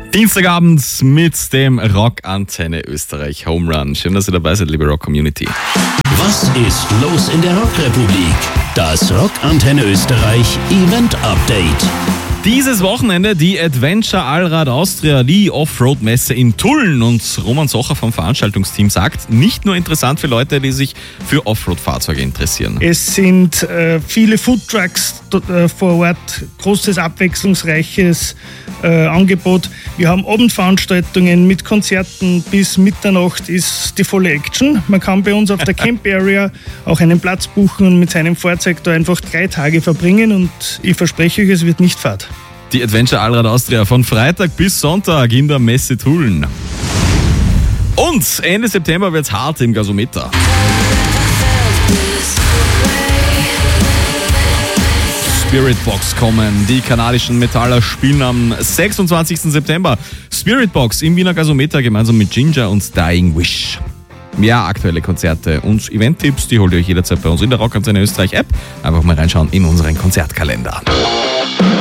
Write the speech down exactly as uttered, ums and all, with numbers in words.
Dienstagabend mit dem Rock Antenne Österreich Home Run. Schön, dass ihr dabei seid, liebe Rock Community. Was ist los in der Rockrepublik? Das Rock Antenne Österreich Event Update. Dieses Wochenende die Adventure Allrad Austria, die Offroad-Messe in Tulln. Und Roman Socher vom Veranstaltungsteam sagt, nicht nur interessant für Leute, die sich für Offroad-Fahrzeuge interessieren. Es sind äh, viele Foodtrucks äh, vor Ort, großes, abwechslungsreiches äh, Angebot. Wir haben Abendveranstaltungen mit Konzerten, bis Mitternacht ist die volle Action. Man kann bei uns auf der Camp Area auch einen Platz buchen und mit seinem Fahrzeug da einfach drei Tage verbringen und ich verspreche euch, es wird nicht fad. Die Adventure Allrad Austria von Freitag bis Sonntag in der Messe Tulln. Und Ende September wird's hart im Gasometer. Spiritbox kommen. Die kanadischen Metaller spielen am sechsundzwanzigsten September Spiritbox im Wiener Gasometer gemeinsam mit Ginger und Dying Wish. Mehr aktuelle Konzerte und Event-Tipps, die holt ihr euch jederzeit bei uns in der Rock Antenne Österreich App. Einfach mal reinschauen in unseren Konzertkalender.